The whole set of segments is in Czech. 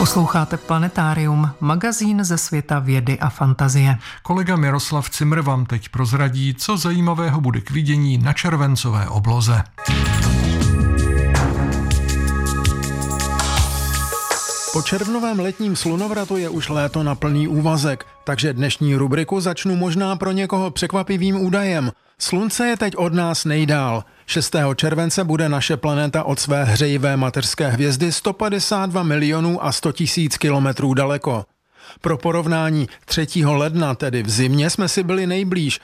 Posloucháte Planetarium, magazín ze světa vědy a fantazie. Kolega Miroslav Cimr vám teď prozradí, co zajímavého bude k vidění na červencové obloze. Po červnovém letním slunovratu je už léto na plný úvazek, takže dnešní rubriku začnu možná pro někoho překvapivým údajem. Slunce je teď od nás nejdál. 6. července bude naše planeta od své hřejivé mateřské hvězdy 152 milionů a 100 tisíc kilometrů daleko. Pro porovnání 3. ledna, tedy v zimě, jsme si byli nejblíž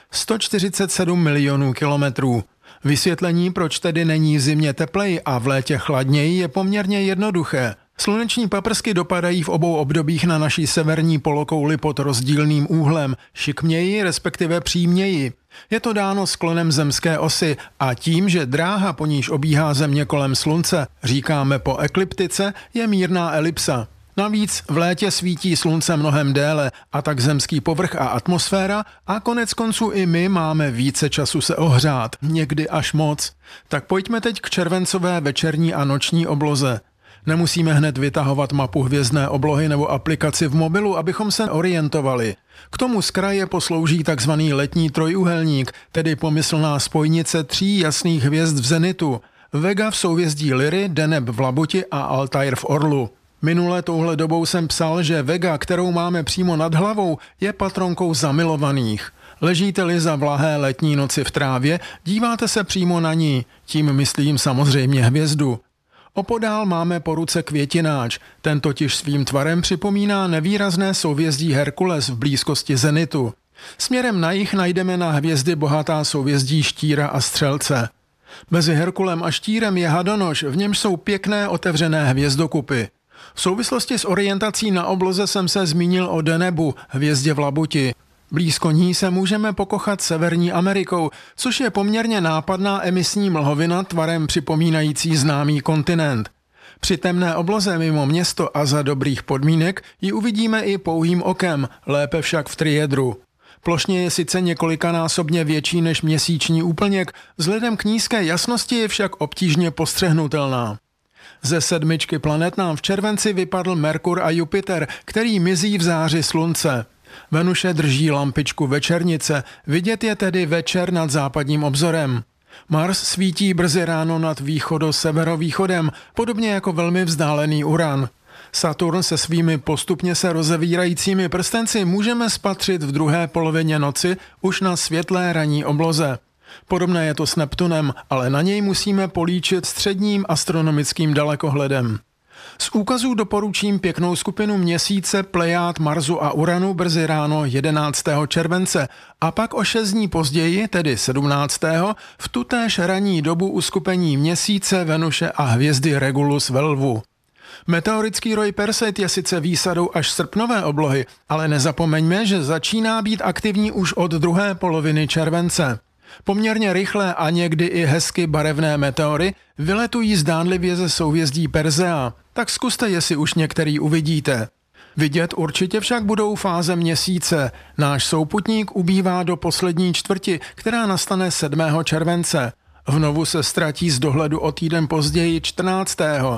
147 milionů kilometrů. Vysvětlení, proč tedy není v zimě tepleji a v létě chladněji, je poměrně jednoduché. Sluneční paprsky dopadají v obou obdobích na naší severní polokouli pod rozdílným úhlem, šikměji, respektive příměji. Je to dáno sklonem zemské osy a tím, že dráha, po níž obíhá Země kolem Slunce, říkáme po ekliptice, je mírná elipsa. Navíc v létě svítí slunce mnohem déle a tak zemský povrch a atmosféra a konec konců i my máme více času se ohřát, někdy až moc. Tak pojďme teď k červencové večerní a noční obloze. Nemusíme hned vytahovat mapu hvězdné oblohy nebo aplikaci v mobilu, abychom se orientovali. K tomu z kraje poslouží takzvaný letní trojúhelník, tedy pomyslná spojnice 3 jasných hvězd v zenitu. Vega v souhvězdí Lyry, Deneb v Labuti a Altair v Orlu. Minule touhle dobou jsem psal, že Vega, kterou máme přímo nad hlavou, je patronkou zamilovaných. Ležíte-li za vlahé letní noci v trávě, díváte se přímo na ní, tím myslím samozřejmě hvězdu. Opodál máme po ruce květináč, ten totiž svým tvarem připomíná nevýrazné souhvězdí Herkules v blízkosti zenitu. Směrem na jih najdeme na hvězdy bohatá souhvězdí Štíra a Střelce. Mezi Herkulem a Štírem je Hadonoš, v němž jsou pěkné otevřené hvězdokupy. V souvislosti s orientací na obloze jsem se zmínil o Denebu, hvězdě v Labuti. Blízko ní se můžeme pokochat Severní Amerikou, což je poměrně nápadná emisní mlhovina tvarem připomínající známý kontinent. Při temné obloze mimo město a za dobrých podmínek ji uvidíme i pouhým okem, lépe však v triedru. Plošně je sice několikanásobně větší než měsíční úplněk, vzhledem k nízké jasnosti je však obtížně postřehnutelná. Ze 7 planet nám v červenci vypadl Merkur a Jupiter, který mizí v záři slunce. Venuše drží lampičku večernice, vidět je tedy večer nad západním obzorem. Mars svítí brzy ráno nad východo-severovýchodem, podobně jako velmi vzdálený Uran. Saturn se svými postupně se rozevírajícími prstenci můžeme spatřit v druhé polovině noci už na světlé ranní obloze. Podobné je to s Neptunem, ale na něj musíme políčit středním astronomickým dalekohledem. Z úkazů doporučím pěknou skupinu Měsíce, Plejád, Marsu a Uranu brzy ráno 11. července a pak o 6 dní později, tedy 17. v tutéž ranní dobu uskupení Měsíce, Venuše a hvězdy Regulus ve Lvu. Meteorický roj Perseid je sice výsadou až srpnové oblohy, ale nezapomeňme, že začíná být aktivní už od druhé poloviny července. Poměrně rychlé a někdy i hezky barevné meteory vyletují zdánlivě ze souhvězdí Persea, tak zkuste, jestli už některý uvidíte. Vidět určitě však budou fáze Měsíce. Náš souputník ubývá do poslední čtvrti, která nastane 7. července. Vnovu se ztratí z dohledu o týden později 14.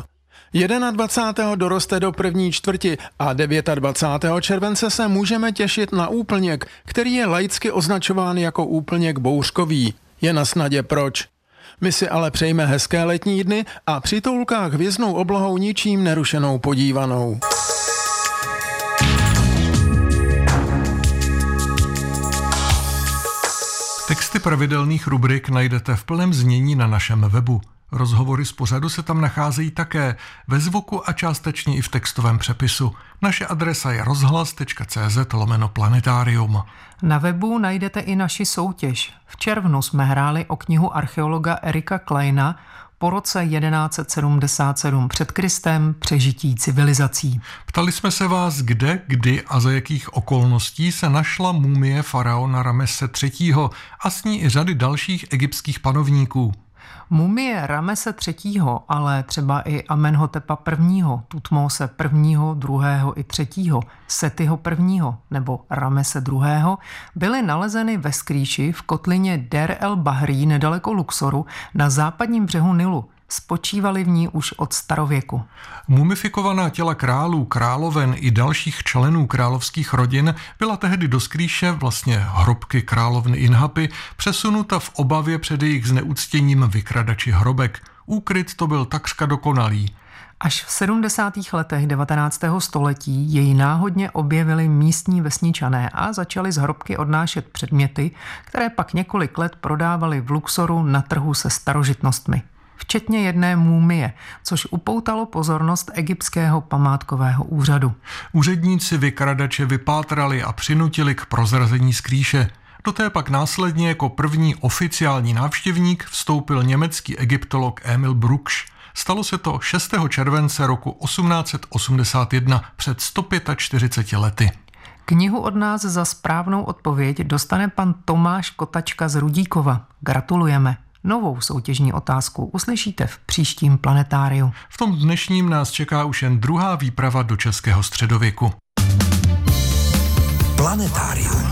21. doroste do první čtvrti a 29. července se můžeme těšit na úplněk, který je laicky označován jako úplněk bouřkový. Je na snadě proč. My si ale přejme hezké letní dny a při toulkách hvězdnou oblohou ničím nerušenou podívanou. Texty pravidelných rubrik najdete v plném znění na našem webu. Rozhovory z pořadu se tam nacházejí také ve zvuku a částečně i v textovém přepisu. Naše adresa je rozhlas.cz/planetarium. Na webu najdete i naši soutěž. V červnu jsme hráli o knihu archeologa Erika Kleina Po roce 1177 před Kristem přežití civilizací. Ptali jsme se vás, kde, kdy a za jakých okolností se našla mumie faraona Ramese III. A s ní i řady dalších egyptských panovníků. Mumie Ramese III., ale třeba i Amenhotepa I., Tutmose I., II. i III., Setiho I. nebo Ramese II. Byly nalezeny ve skrýši v kotlině Der el Bahrí nedaleko Luxoru na západním břehu Nilu. spočívali v ní už od starověku. Mumifikovaná těla králů, královen i dalších členů královských rodin byla tehdy do skrýše, vlastně hrobky královny Inhapy, přesunuta v obavě před jejich zneuctěním vykradači hrobek. Úkryt to byl takřka dokonalý. Až v 70. letech 19. století jej náhodně objevili místní vesničané a začali z hrobky odnášet předměty, které pak několik let prodávali v Luxoru na trhu se starožitnostmi. Včetně jedné múmie, což upoutalo pozornost egyptského památkového úřadu. Úředníci vykradače vypátrali a přinutili k prozrazení skrýše. Do té pak následně jako první oficiální návštěvník vstoupil německý egyptolog Emil Brugsch. Stalo se to 6. července roku 1881 před 145 lety. Knihu od nás za správnou odpověď dostane pan Tomáš Kotačka z Rudíkova. Gratulujeme. Novou soutěžní otázku uslyšíte v příštím Planetáriu. V tom dnešním nás čeká už jen druhá výprava do českého středověku. Planetárium.